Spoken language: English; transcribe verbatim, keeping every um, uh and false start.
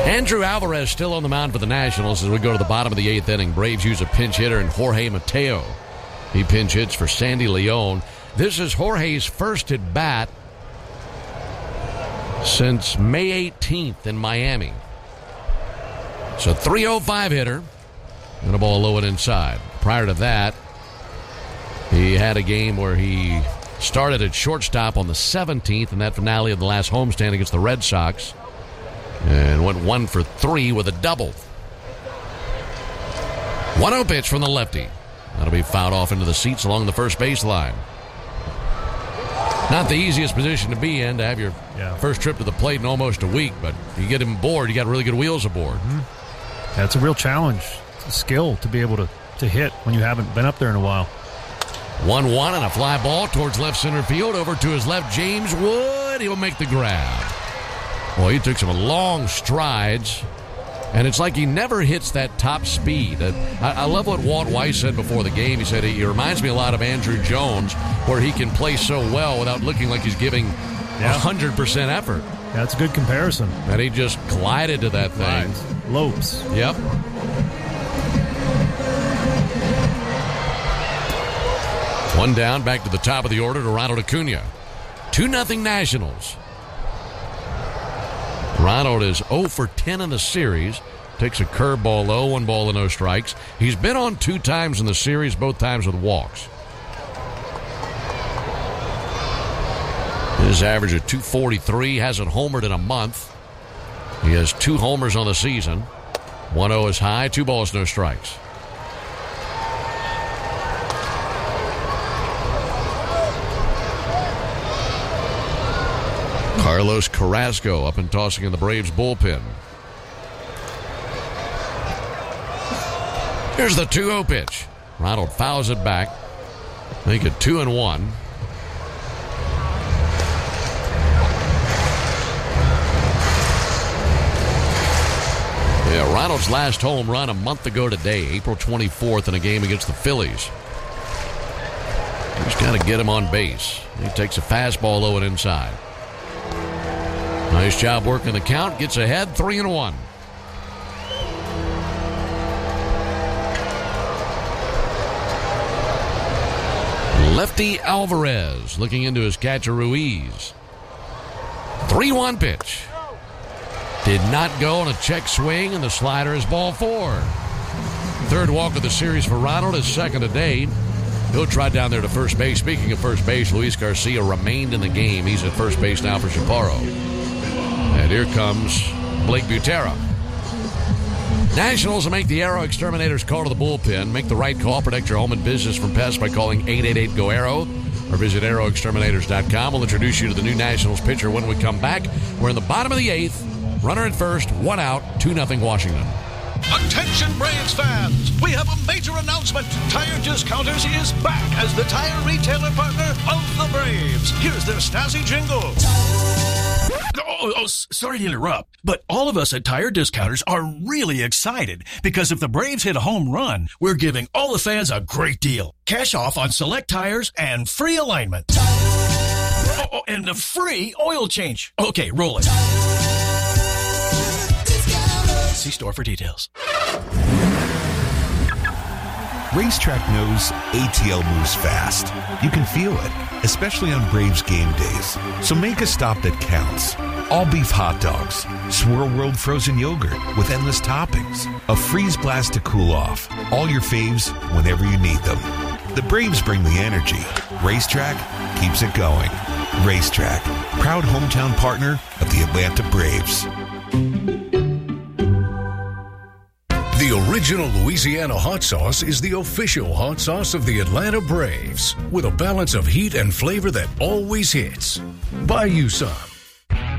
Andrew Alvarez still on the mound for the Nationals as we go to the bottom of the eighth inning. Braves use a pinch hitter in Jorge Mateo. He pinch hits for Sandy Leon. This is Jorge's first at bat since May eighteenth in Miami. It's a three oh five hitter. And a ball low and inside. Prior to that, he had a game where he started at shortstop on the seventeenth in that finale of the last homestand against the Red Sox. And went one for three with a double. one oh pitch from the lefty. That'll be fouled off into the seats along the first baseline. Not the easiest position to be in to have your yeah. first trip to the plate in almost a week, but you get him aboard, you got really good wheels aboard. Mm-hmm. That's a real challenge. It's a skill to be able to, to hit when you haven't been up there in a while. one one and a fly ball towards left center field. Over to his left, James Wood. He will make the grab. Well, he took some long strides, and it's like he never hits that top speed. I, I love what Walt Weiss said before the game. He said he reminds me a lot of Andrew Jones, where he can play so well without looking like he's giving yeah. one hundred percent effort. That's a good comparison. And he just glided to that thing. Lopes. Yep. One down, back to the top of the order to Ronald Acuna. two nothing Nationals. Ronald is oh for ten in the series. Takes a curveball low, one ball and no strikes. He's been on two times in the series, both times with walks. His average of two forty-three, hasn't homered in a month. He has two homers on the season. one oh is high, two balls, no strikes. Carlos Carrasco up and tossing in the Braves bullpen. Here's the two oh pitch. Ronald fouls it back. Make it two and one. Yeah, Ronald's last home run a month ago today, April twenty-fourth, in a game against the Phillies. He's got to get him on base. He takes a fastball low and inside. Nice job working the count. Gets ahead, three and one. Lefty Alvarez looking into his catcher Ruiz. three one pitch. Did not go on a check swing, and the slider is ball four. Third walk of the series for Ronald, his second today. He'll try down there to first base. Speaking of first base, Luis Garcia remained in the game. He's at first base now for Chaparro. And here comes Blake Butera. Nationals will make the Aero Exterminators call to the bullpen. Make the right call. Protect your home and business from pests by calling eight eight eight, G O, A R O or visit aero exterminators dot com. We'll introduce you to the new Nationals pitcher when we come back. We're in the bottom of the eighth. Runner at first, one out, two nothing Washington. Attention Braves fans, we have a major announcement. Tire Discounters is back as the tire retailer partner of the Braves. Here's their snazzy jingle. Oh, oh, sorry to interrupt, but all of us at Tire Discounters are really excited because if the Braves hit a home run, we're giving all the fans a great deal. Cash off on select tires and free alignment. Oh, oh, and a free oil change. Okay, roll it. See store for details. Racetrack knows A T L moves fast. You can feel it, especially on Braves game days. So make a stop that counts. All beef hot dogs, Swirl World frozen yogurt with endless toppings, a freeze blast to cool off. All your faves whenever you need them. The Braves bring the energy. Racetrack keeps it going. Racetrack, proud hometown partner of the Atlanta Braves. The original Louisiana hot sauce is the official hot sauce of the Atlanta Braves, with a balance of heat and flavor that always hits. Buy you some.